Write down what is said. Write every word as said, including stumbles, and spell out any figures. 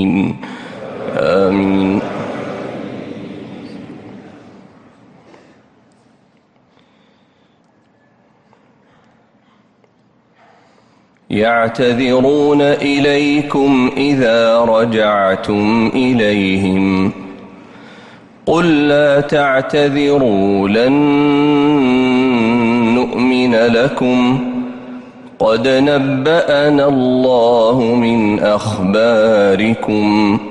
آمين. يعتذرون إليكم إذا رجعتم إليهم قل لا تعتذروا لن نؤمن لكم قد نبأنا الله من أخباركم